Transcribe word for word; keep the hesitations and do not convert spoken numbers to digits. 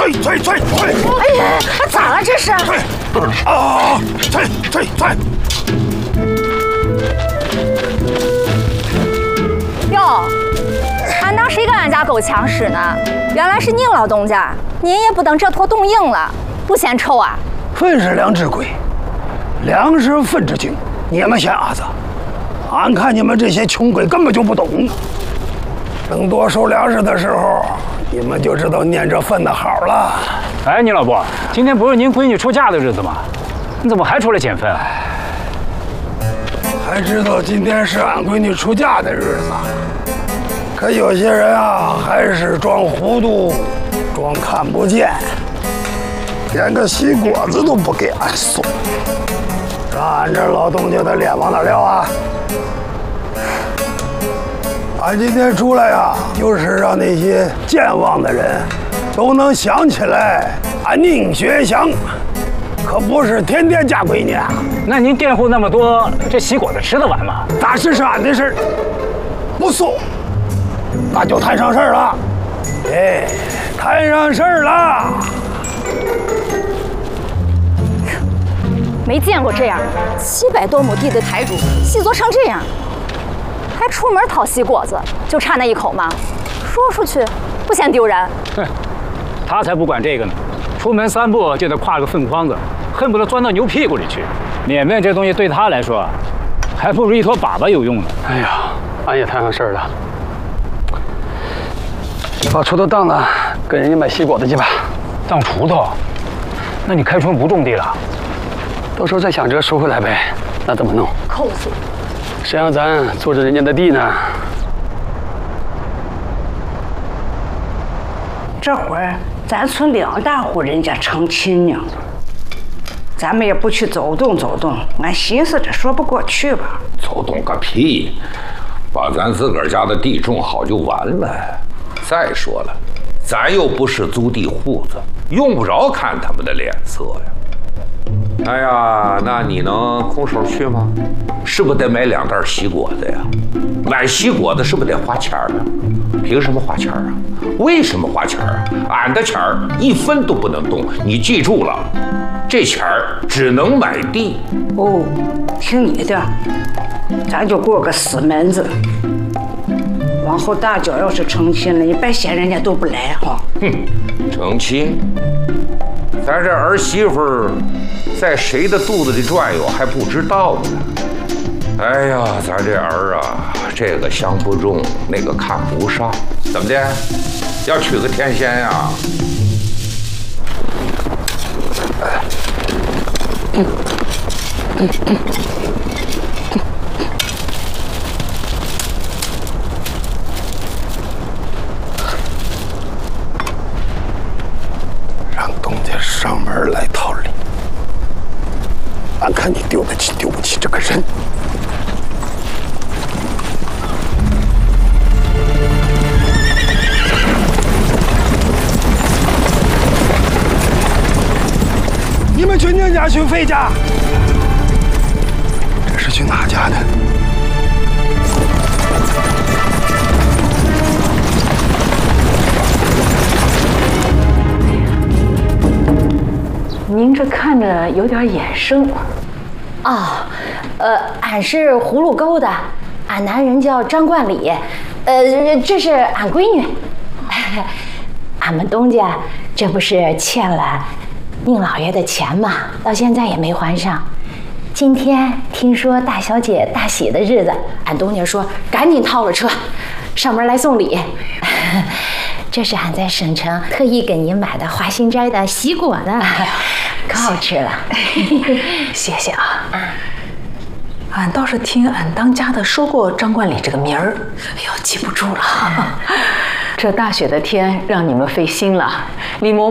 退退退退！ 哎呀，咋了这是？ 退！啊！退退退！ 哟，俺当谁跟俺家狗强使呢？原来是您老东家，您也不等这坨冻硬了，不嫌臭啊？ 分是两只龟，粮食分之精，你们瞎子！俺看你们这些穷鬼根本就不懂。等多收粮食的时候，你们就知道念这分的好了。 哎，你老伯，今天不是您闺女出嫁的日子吗？你怎么还出来捡粪啊？ 还知道今天是俺闺女出嫁的日子，可有些人啊，还是装糊涂，装看不见，连个西果子都不给俺送，让俺这老东家的脸往哪撂啊？俺今天出来呀，就是让那些健忘的人都能想起来俺宁学祥，可不是天天嫁闺女啊。 那您佃户那么多，这喜果子吃得完吗？ 大事是俺的事儿，不送，那就摊上事儿了。哎，摊上事儿了。 没见过这样，七百多亩地的台主，细作成这样。还出门讨西果子，就差那一口吗？说出去不嫌丢人？ 哼，他才不管这个呢，出门三步就得挎个粪筐子，恨不得钻到牛屁股里去。脸面这东西对他来说，还不如一坨粑粑有用呢。 哎呀，俺也摊上事儿了，把锄头当了，跟人家买西果子去吧。 当锄头？那你开春不种地了？ 到时候再想着收回来呗。那怎么弄？ 扣死！ 谁让咱坐着人家的地呢？ 这会儿咱村两大户人家成亲呢，咱们也不去走动走动，俺寻思着说不过去吧。 走动个屁！把咱自个儿家的地种好就完了。再说了，咱又不是租地户子，用不着看他们的脸色呀。哎呀，那你能空手去吗？是不是得买两袋西果子呀？买西果子是不是得花钱啊？凭什么花钱啊？为什么花钱啊？俺的钱儿一分都不能动，你记住了，这钱儿只能买地。 哦，听你的，咱就过个死门子。往后大脚要是成亲了，你别嫌人家都不来哈。 哼，成亲？咱这儿媳妇在谁的肚子里转悠还不知道呢。哎呀，咱这儿啊，这个相不中，那个看不上，怎么的？要娶个天仙呀？嗯嗯嗯上门来讨礼，俺看你丢得起丢不起这个人。你们去宁家去费家，这是去哪家的？ 您这看着有点眼生。 哦，呃，俺是葫芦沟的，俺男人叫张冠礼，呃，这是俺闺女。俺们东家这不是欠了宁老爷的钱吗？到现在也没还上。今天听说大小姐大喜的日子，俺东家说赶紧套了车，上门来送礼。这是俺在省城特意给您买的华新斋的喜果呢，可好吃了。 谢谢啊。俺倒是听俺当家的说过张冠礼这个名儿，哎呦，记不住了。这大雪的天让你们费心了，李嬷嬷